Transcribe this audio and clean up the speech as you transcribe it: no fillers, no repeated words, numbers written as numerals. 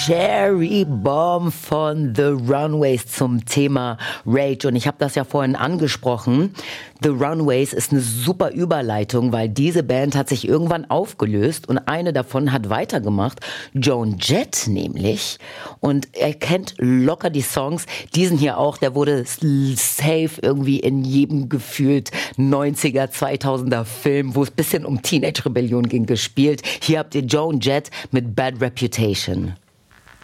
Cherry Bomb von The Runaways zum Thema Rage. Und ich habe das ja vorhin angesprochen. The Runaways ist eine super Überleitung, weil diese Band hat sich irgendwann aufgelöst und eine davon hat weitergemacht, Joan Jett nämlich. Und er kennt locker die Songs. Diesen hier auch, der wurde safe irgendwie in jedem gefühlt 90er, 2000er Film, wo es ein bisschen um Teenage-Rebellion ging, gespielt. Hier habt ihr Joan Jett mit Bad Reputation.